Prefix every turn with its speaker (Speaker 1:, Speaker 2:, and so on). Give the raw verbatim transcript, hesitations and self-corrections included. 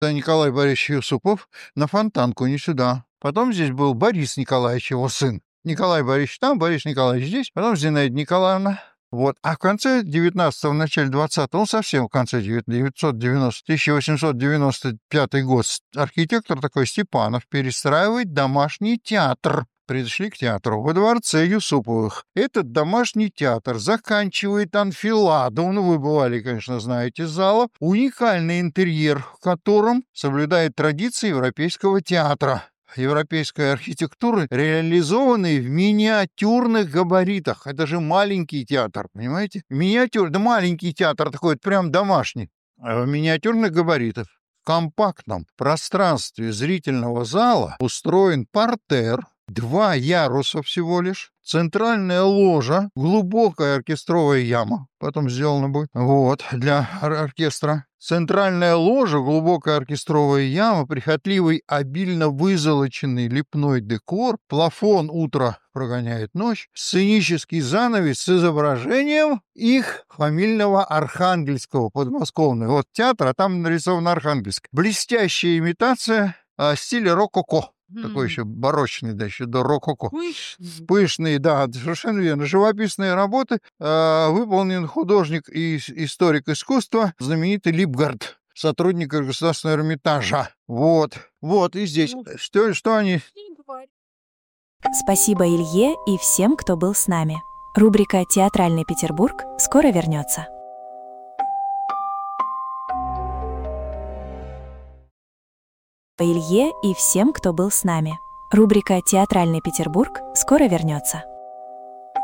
Speaker 1: Это Николай Борисович Юсупов на Фонтанку, не сюда. Потом здесь был Борис Николаевич, его сын. Николай Борисович там, Борис Николаевич здесь, потом Зинаида Николаевна. Вот. А в конце девятнадцатого, в начале двадцатого, ну, совсем в конце девятьсот девяностого, тысяча восемьсот девяносто пятый год, архитектор такой Степанов перестраивает домашний театр. Пришли к театру во дворце Юсуповых. Этот домашний театр заканчивает анфиладу. Ну, вы бывали, конечно, знаете, зала. Уникальный интерьер, в котором соблюдает традиции европейского театра. Европейской архитектуры, реализованной в миниатюрных габаритах. Это же маленький театр, понимаете? Миниатюр, да маленький театр такой, прям домашний. А в миниатюрных габаритах. В компактном пространстве зрительного зала устроен партер, два яруса всего лишь, центральная ложа, глубокая оркестровая яма, потом сделано будет, вот, для ор- оркестра. Центральная ложа, глубокая оркестровая яма, прихотливый, обильно вызолоченный лепной декор, плафон «Утро прогоняет ночь», сценический занавес с изображением их фамильного Архангельского, подмосковного. Вот театр, а там нарисован Архангельск. Блестящая имитация а, стиля рококо. Такой еще барочный, да, еще до рококо.
Speaker 2: Пышный.
Speaker 1: Пышные, да, совершенно верно. Живописные работы. Э, выполнен художник и с- историк искусства, знаменитый Липгард, сотрудник Государственного Эрмитажа. Вот, вот, и здесь.
Speaker 2: Ну.
Speaker 1: Что, что они...
Speaker 2: Не говори.
Speaker 3: Спасибо Илье и всем, кто был с нами. Рубрика «Театральный Петербург» скоро вернется. Илье и всем, кто был с нами. Рубрика «Театральный Петербург» скоро вернется.